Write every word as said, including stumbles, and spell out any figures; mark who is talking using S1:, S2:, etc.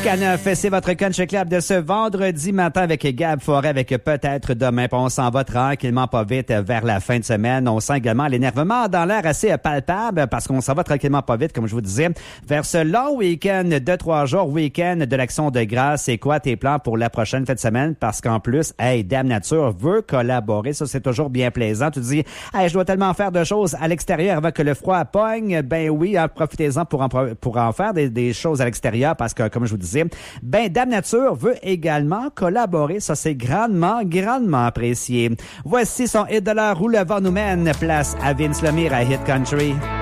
S1: Caneuf, c'est votre country club de ce vendredi matin avec Gab Forêt, avec peut-être demain. Puis on s'en va tranquillement pas vite vers la fin de semaine. On sent également l'énervement dans l'air assez palpable parce qu'on s'en va tranquillement pas vite, comme je vous disais, vers ce long week-end de trois jours, week-end de l'Action de grâce. C'est quoi tes plans pour la prochaine fin de semaine? Parce qu'en plus, hey, Dame Nature veut collaborer. Ça, c'est toujours bien plaisant. Tu te dis, hey, je dois tellement faire de choses à l'extérieur avant que le froid pogne. Ben oui, hein, profitez-en pour en, pour en faire des, des choses à l'extérieur parce que, comme je vous disais, ben, Dame Nature veut également collaborer. Ça, c'est grandement, grandement apprécié. Voici son hit de l'heure où le vent nous mène. Place à Vince Lemire à Hit Country.